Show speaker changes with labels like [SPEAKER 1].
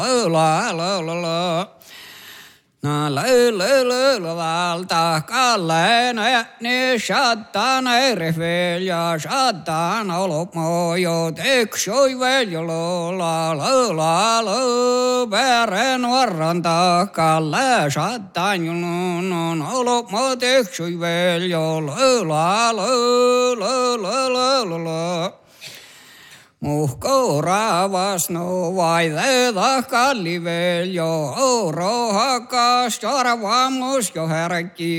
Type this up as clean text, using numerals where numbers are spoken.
[SPEAKER 1] la la la la. Na la valta kallene ni shattane refelja shattan olopmo jo teksoi veljolo la beren varranta kalle shattan julun olopmo teksoi veljolo la. Muhko ravas no vaideda kalliveljo, rohakas jarvamus jo härki